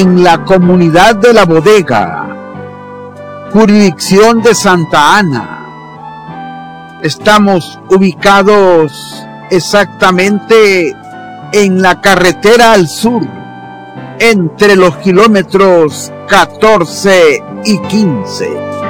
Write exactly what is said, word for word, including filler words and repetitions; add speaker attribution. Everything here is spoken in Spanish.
Speaker 1: en la comunidad de La Bodega, jurisdicción de Santa Ana. Estamos ubicados exactamente en la carretera al sur, entre los kilómetros catorce y quince.